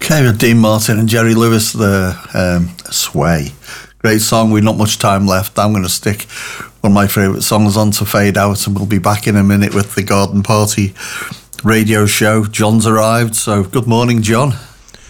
Okay, with Dean Martin and Jerry Lewis, the Sway. Great song, we've not much time left. I'm going to stick one of my favourite songs on to fade out, and we'll be back in a minute with the Garden Party radio show. John's arrived, so good morning, John.